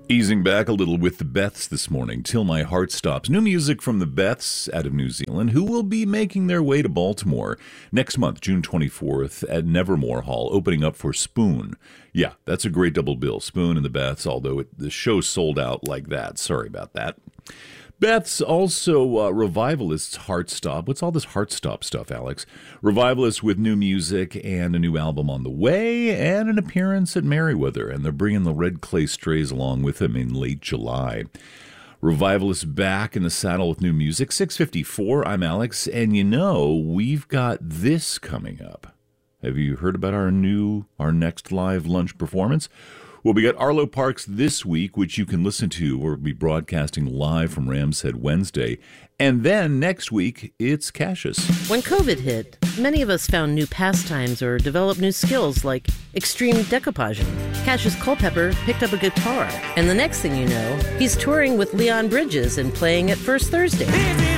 Easing back a little with the Beths this morning, Till My Heart Stops. New music from the Beths out of New Zealand, who will be making their way to Baltimore next month, June 24th, at Nevermore Hall, opening up for Spoon. Yeah, that's a great double bill, Spoon and the Beths, although the show sold out like that. Sorry about that. Beth's also Revivalists' Heartstop. What's all this Heartstop stuff, Alex? Revivalists with new music and a new album on the way and an appearance at Merriweather. And they're bringing the Red Clay Strays along with them in late July. Revivalists back in the saddle with new music. 6:54, I'm Alex. And we've got this coming up. Have you heard about our next live lunch performance? Well, we got Arlo Parks this week, which you can listen to. We'll be broadcasting live from Rams Head Wednesday. And then next week, it's Cassius. When COVID hit, many of us found new pastimes or developed new skills like extreme decoupaging. Cassius Culpepper picked up a guitar, and the next thing you know, he's touring with Leon Bridges and playing at First Thursday.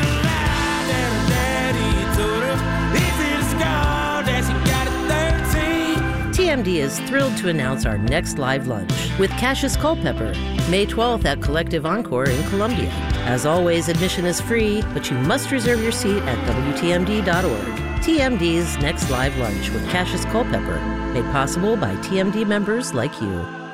TMD is thrilled to announce our next live lunch with Cassius Culpepper, May 12th at Collective Encore in Columbia. As always, admission is free, but you must reserve your seat at WTMD.org. TMD's next live lunch with Cassius Culpepper, made possible by TMD members like you.